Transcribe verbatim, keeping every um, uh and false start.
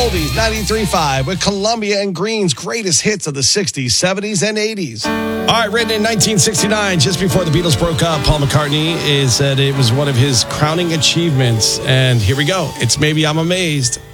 Oldies ninety-three point five with Columbia and Green's greatest hits of the sixties, seventies, and eighties. All right, written in nineteen sixty-nine, just before the Beatles broke up, Paul McCartney is said it was one of his crowning achievements. And here we go. It's Maybe I'm Amazed.